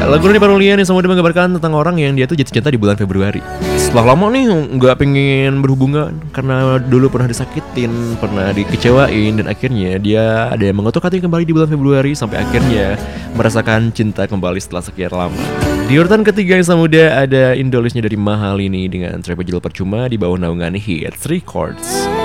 Lagu Ronny Parulian yang sama dia menggambarkan tentang orang yang dia tuh jatuh cinta di bulan Februari. Setelah lama nih nggak pengen berhubungan karena dulu pernah disakitin, pernah dikecewain, dan akhirnya dia ada yang mengetuk hati kembali di bulan Februari sampai akhirnya merasakan cinta kembali setelah sekian lama. Di urutan ketiga yang sama muda ada Indolisnya dari Mahal ini dengan track judul Percuma di bawah naungan Hits Records.